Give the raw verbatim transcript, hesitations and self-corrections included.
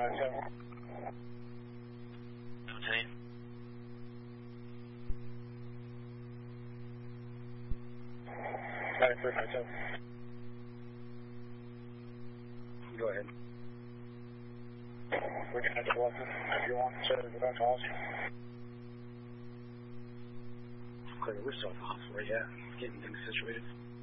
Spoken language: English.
seventeen. ninety-three five seven. Go ahead. We can have the lesson if you want to the back calls. Clear, we're still off. Where you at? Getting things situated.